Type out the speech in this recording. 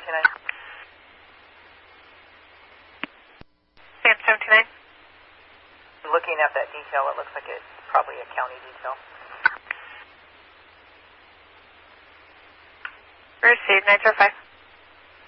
Sam 729. Looking at that detail, it looks like it's probably a county detail. Received, 905.